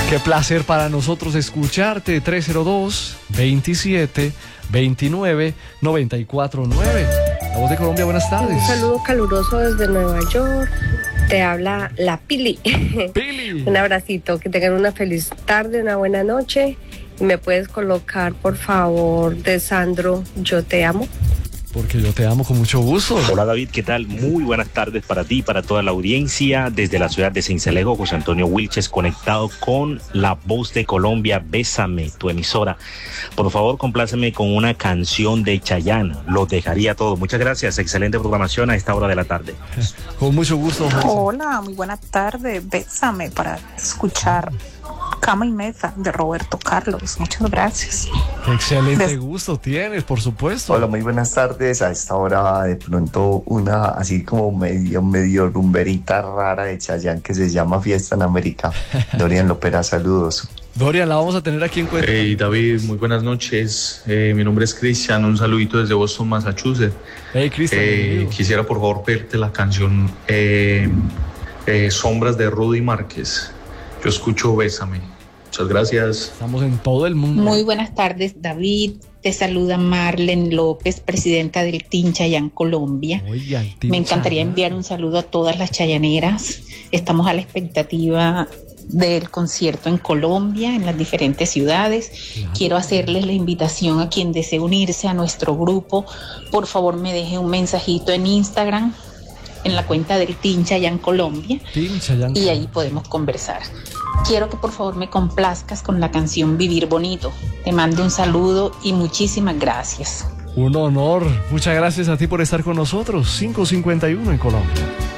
Qué placer para nosotros escucharte. 302-27-29-949. La Voz de Colombia, buenas tardes. Un saludo caluroso desde Nueva York. Te habla la Pili. Pili. Un abracito, que tengan una feliz tarde, una buena noche. Y me puedes colocar, por favor, de Sandro, Yo Te Amo. Porque yo te amo con mucho gusto. Hola David, ¿qué tal? Muy buenas tardes para ti, para toda la audiencia. Desde la ciudad de Sincelejo, José Antonio Wilches, conectado con La Voz de Colombia. Bésame, tu emisora. Por favor, compláceme con una canción de Chayanne. Los dejaría todo. Muchas gracias. Excelente programación a esta hora de la tarde. Con mucho gusto, José. Hola, muy buena tarde. Bésame para escuchar Cama y Mesa de Roberto Carlos. Muchas gracias. Qué excelente gusto tienes, por supuesto. Hola, muy buenas tardes. A esta hora de pronto una así como medio rumberita rara de Chayanne que se llama Fiesta en América. Dorian Lopera, saludos. Dorian, la vamos a tener aquí en cuenta. Hey David, muy buenas noches. Mi nombre es Cristian, un saludito desde Boston, Massachusetts. Hey Cristian. Quisiera por favor pedirte la canción Sombras de Rudy Márquez. Yo escucho Bésame. Muchas gracias. Estamos en todo el mundo. Muy buenas tardes, David. Te saluda Marlen López, presidenta del Team Chayanne Colombia. Oiga, el Team Me encantaría Chayanne. enviar un saludo a todas las chayaneras. Estamos a la expectativa del concierto en Colombia, en las diferentes ciudades. Claro. Quiero hacerles la invitación a quien desee unirse a nuestro grupo. Por favor, me deje un mensajito en Instagram, en la cuenta del Team Chayanne Colombia, Team Chayanne. y ahí podemos conversar. Quiero que por favor me complazcas con la canción Vivir Bonito. Te mando un saludo y muchísimas gracias. Un honor. Muchas gracias a ti por estar con nosotros. 5:51 en Colombia.